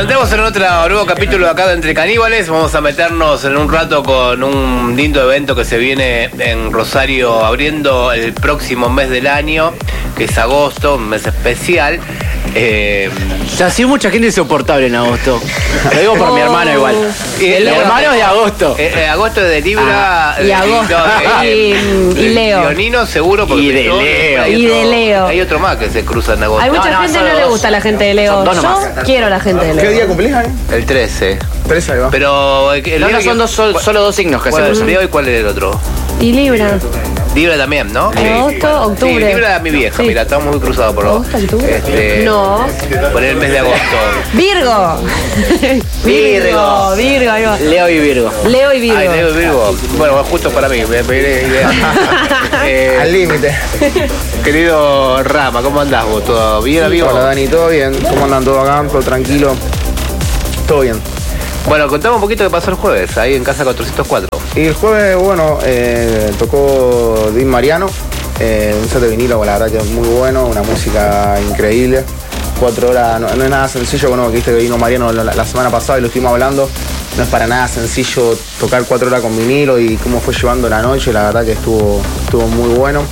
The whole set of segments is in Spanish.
Bueno, entramos en otro nuevo capítulo acá de Entre Caníbales. Vamos a meternos en un rato con un lindo evento que se viene en Rosario abriendo el próximo mes del año, que es agosto, un mes especial. Ya sí, mucha gente insoportable en agosto. Lo digo por mi hermano igual. Mi hermano es de agosto. Agosto es de Libra. Y agosto. Y Leo. Leonino seguro. Porque Y de Leo. Y de Leo. Hay otro más que se cruza en agosto. Hay mucha gente que no le gusta la gente de Leo. Son dos Yo nomás. quiero la gente de ¿Qué Leo. día cumplís, El 13. 13, ahí va. Pero el No, Leo no, son solo dos signos que se cruzan. Leo, ¿y cuál es el otro? Y Libra. Libra también, ¿no? Agosto, octubre. Sí, Libra es mi vieja, Sí. mira, estamos muy cruzados por ¿Agosto, octubre? No. Por el mes de agosto. Virgo. Virgo, ahí va. Leo y Virgo. Leo y Virgo. Ay, Leo y Virgo. Bueno, justo para mí, me pediré idea. Al límite. Querido Rama, ¿cómo andás vos? ¿Todo bien, amigo? Hola, Dani, ¿todo bien? ¿Cómo andan? ¿Todo acá? ¿Todo tranquilo? Todo bien. Bueno, contame un poquito qué pasó el jueves, ahí en Casa 404. Y el jueves, bueno, tocó Dean Mariano, un set de vinilo, la verdad que es muy bueno, una música increíble. 4 horas, no es nada sencillo, bueno, que viste que vino Mariano la semana pasada y lo estuvimos hablando. No es para nada sencillo tocar 4 horas con vinilo y cómo fue llevando la noche, la verdad que estuvo muy bueno.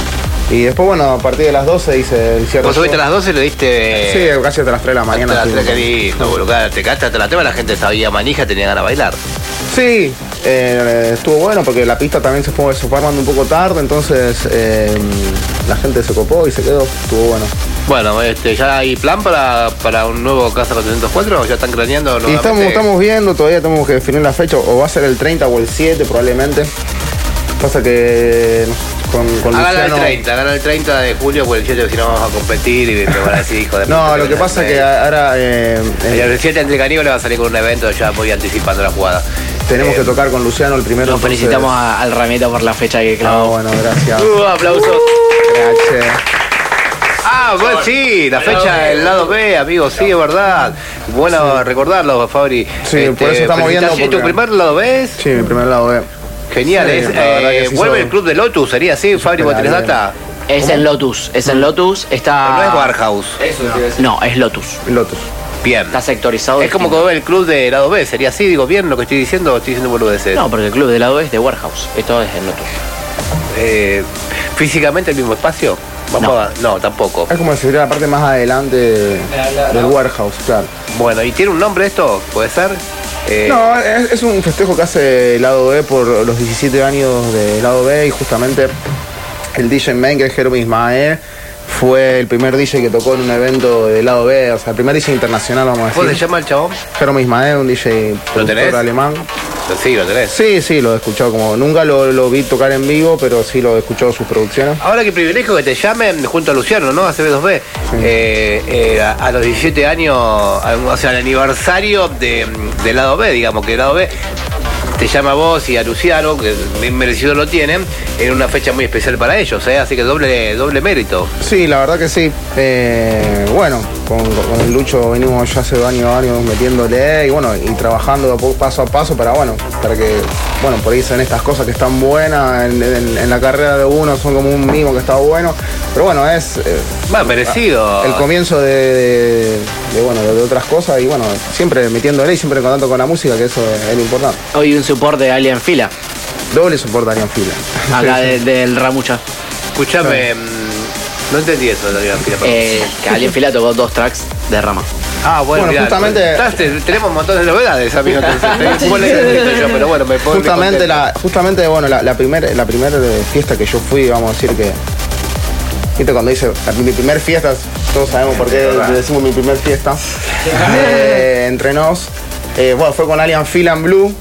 Y después, bueno, a partir de las 12 hice el cierre. ¿Vos subiste a las 12 y le diste...? Sí, casi hasta las 3 de la mañana. Hasta las 3, sí. qué lindo, boludo. Te quedaste hasta la tema, la gente sabía manija, tenía ganas de bailar. Sí, estuvo bueno porque la pista también se fue armando un poco tarde, entonces la gente se copó y se quedó, estuvo bueno. Bueno, ¿ya hay plan para un nuevo Casa 404 o ya están craneando? Y estamos viendo, todavía tenemos que definir la fecha, o va a ser el 30 o el 7 probablemente. Pasa que con Luciano... Hagan el 30 de julio, porque el 7 si no vamos a competir y te van a decir, hijo de puta. No, lo que pasa es que ahora el 7 Entre Caníbales va a salir con un evento, ya voy anticipando la jugada. tenemos que tocar con Luciano el primero. Nos felicitamos al Ramito por la fecha que clavó. Bueno, gracias. Aplausos. Gracias. Bueno, sí, la fecha del lado B, amigo, sí, es verdad. Bueno recordarlo, Fabri. Sí, por eso estamos viendo. ¿Y tu primer lado B es? Sí, mi primer lado B. Genial, Sí, la verdad que sí vuelve el club de Lotus, sería así, Fabri, vos tenés data. Es en Lotus, está... No es Warehouse. No, es Lotus. Lotus. Bien. Está sectorizado. Es como distinto. el club de lado B, sería así, digo bien lo que estoy diciendo, o estoy diciendo boludeces. No, porque el club de lado es de Warehouse. Esto es en Lotus. Físicamente el mismo espacio. No, tampoco. Es como si sería la parte más adelante del warehouse, claro. Bueno, ¿y tiene un nombre esto? ¿Puede ser? No, es un festejo que hace el lado B por los 17 años de lado B y justamente el DJ main, que es Jeremy Ismael, fue el primer DJ que tocó en un evento de lado B, o sea, el primer DJ internacional, vamos a decir. ¿Cómo se llama el chabón? Jeremy Ismael, un DJ productor alemán. Sí, lo tenés. Sí, lo he escuchado, como nunca lo vi tocar en vivo, pero sí lo he escuchado sus producciones. Ahora qué privilegio que te llamen junto a Luciano, ¿no? A CB2B. Sí. A los 17 años, o sea, el aniversario de lado B, digamos, que lado B te llama a vos y a Luciano, que bien merecido lo tienen, en una fecha muy especial para ellos, ¿eh? Así que doble mérito. Sí, la verdad que sí. Bueno, con el Lucho venimos ya hace años metiéndole y bueno, y trabajando paso a paso para que, bueno, por ahí se ven estas cosas que están buenas en la carrera de uno, son como un mimo que está bueno, pero bueno, es merecido. El comienzo de otras cosas y bueno, siempre metiéndole y siempre en contacto con la música, que eso es lo importante. Hoy un support de Alien Fila. Doble support Alien Fila. Acá Sí, sí. del Ramucha. Escuchame, no entendí eso de la fila. Que Alien Fila tocó 2 tracks de Rama. Bueno, mirá, justamente- tenemos un montón de novedades, amigo. Entonces, vos le entendiste yo, pero bueno, me pongo Justamente, bueno, la primera fiesta que yo fui, vamos a decir que... Viste, cuando dice mi primer fiesta, todos sabemos por qué le decimos mi primer fiesta. Entre nos. Bueno, fue con Alien Fila en Blue.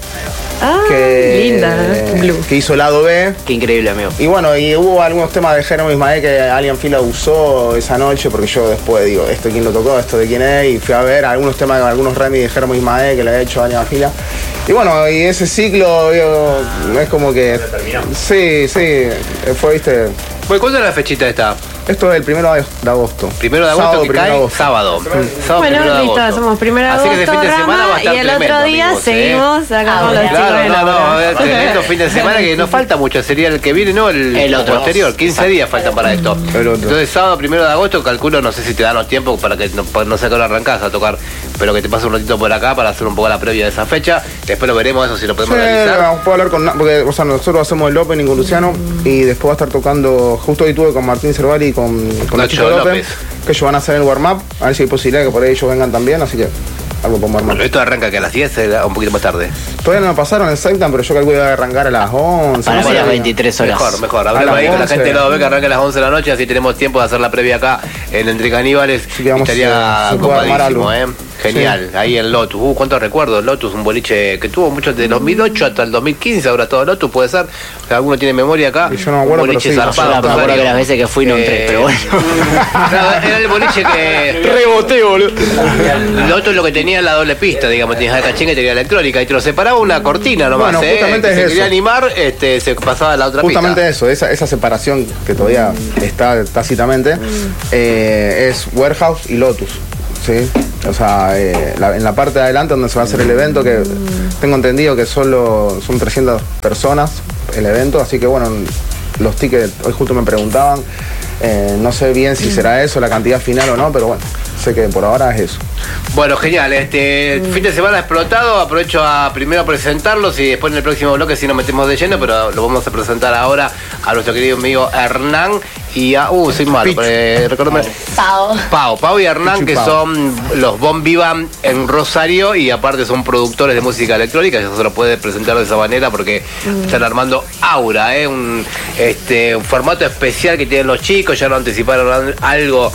Linda, Blue. Que hizo lado B. Qué increíble, amigo. Y bueno, y hubo algunos temas de Jeremy Ismael que Alien Fila usó esa noche, porque yo después digo, ¿esto quién lo tocó? ¿Esto de quién es? Y fui a ver algunos temas, algunos remix de Jeremy Ismael que le ha hecho Alien Fila. Y bueno, y ese ciclo, es como que... Sí, fue, viste... Bueno, ¿cuándo es la fechita esta? Esto es el 1 de agosto. 1 de agosto Sábado, que 1 de cae agosto. sábado. Sábado 1 Bueno, de listo, agosto. hacemos 1 de Así que ese agosto fin de semana va a Rama estar y el tremendo, otro día amigos, seguimos acá con los chicos Claro, de la no, obra. tremendo fin de semana que no falta mucho, sería el que viene, no el otro. posterior, 15 días faltan para esto. El otro. Entonces sábado 1 de agosto, calculo, no sé si te dan los tiempos para que no sé a qué hora arrancás a tocar, pero que te pases un ratito por acá para hacer un poco la previa de esa fecha, después lo veremos eso si lo podemos realizar. Puedo hablar con porque o sea, nosotros hacemos el opening con Luciano y después va a estar tocando, justo hoy estuve con Martín Cervali y con Nacho los chicos del Open, López. que ellos van a hacer el warm-up, a ver si hay posibilidad que por ahí ellos vengan también, así que algo por warm-up. Esto arranca que a las 10, un poquito más tarde. Todavía no me pasaron el Seitan, pero yo calculo que voy a arrancar a las 11. Para no ser sé. las 23 horas. Mejor. A Hablamos las ahí con la 11. gente de lado B que arranca a las 11 de la noche, así tenemos tiempo de hacer la previa acá en Entre Caníbales. Así que vamos Estaría a- se puede armar copadísimo, algo. Genial. Ahí en Lotus. Cuántos recuerdos. Lotus, un boliche que tuvo mucho desde 2008 hasta el 2015, ahora todo Lotus, puede ser. O sea, alguno tiene memoria acá. Y yo no me acuerdo, un boliche pero sí. Yo me acuerdo que las veces que fui no entré, pero bueno. Era el boliche que. Reboté, boludo. Lotus lo que tenía la doble pista, digamos, tenías la cachinga y tenía la electrónica, y te lo separaba una cortina nomás, Bueno, justamente que es se eso. quería animar, se pasaba a la otra Justamente pista. eso, esa separación que todavía está tácitamente, es Warehouse y Lotus. ¿Sí? O sea, en la parte de adelante donde se va a hacer el evento, que tengo entendido que solo son 300 personas el evento, así que bueno, los tickets, hoy justo me preguntaban, no sé bien si será eso, la cantidad final o no, pero bueno, sé que por ahora es eso. Bueno, genial, fin de semana explotado, aprovecho a primero presentarlos y después en el próximo bloque si nos metemos de lleno, pero lo vamos a presentar ahora a nuestro querido amigo Hernán y a... soy malo, recordame. Pau y Hernán, Pichu que Pau. son los Bon Vivan en Rosario y aparte son productores de música electrónica, eso se lo puede presentar de esa manera porque están armando Aura, un formato especial que tienen los chicos, ya lo anticiparon algo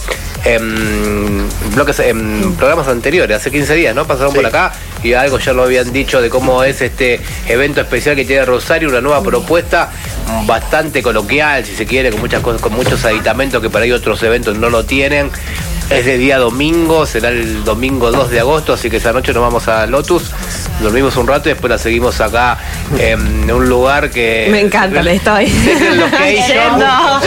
en programas anteriores, hace 15 días, ¿no? Pasaron por acá y algo ya lo habían dicho de cómo es este evento especial que tiene Rosario, una nueva propuesta bastante coloquial, si se quiere, con muchas cosas, con muchos aditamentos que para ahí otros eventos no lo tienen. Es de día domingo, será el domingo 2 de agosto, así que esa noche nos vamos a Lotus, dormimos un rato y después la seguimos acá en un lugar que... Me encanta, le estoy. Secret Location. Yendo.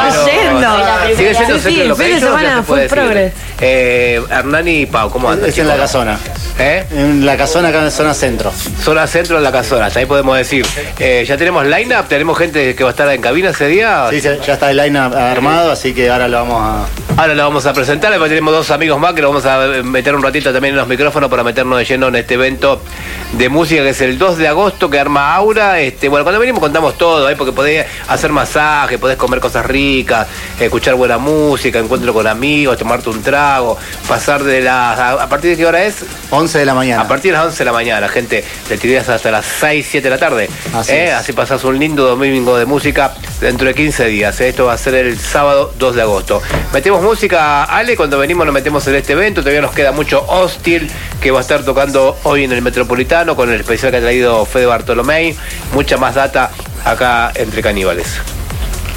Sigue siendo Sí, Secret el fin de Location, semana ya se full puede decir. progress. Hernán y Pau, ¿cómo andan? Es en la chicos? casona. ¿Eh? En la casona, acá en la zona centro. Zona centro de la casona, hasta ahí podemos decir. Ya tenemos line-up, tenemos gente que va a estar en cabina ese día. Sí, ya está el line armado, así que ahora lo vamos a... Ahora lo vamos a presentar, después tenemos dos amigos más que lo vamos a meter un ratito también en los micrófonos para meternos de lleno en este evento de música que es el 2 de agosto que arma Aura. Bueno, cuando venimos contamos todo, porque podés hacer masaje, podés comer cosas ricas, escuchar buena música, encuentro con amigos, tomarte un trago, pasar de ¿a partir de qué hora es? 11 de la mañana. A partir de las 11 de la mañana, gente, te tirás hasta las 6, 7 de la tarde. Así es. Así pasás un lindo domingo de música dentro de 15 días. Esto va a ser el sábado 2 de agosto. Metemos música, Ale, cuando venimos nos metemos en este evento. Todavía nos queda mucho Hostil, que va a estar tocando hoy en el Metropolitano con el especial que ha traído Fede Bartolomé. Mucha más data acá entre Caníbales.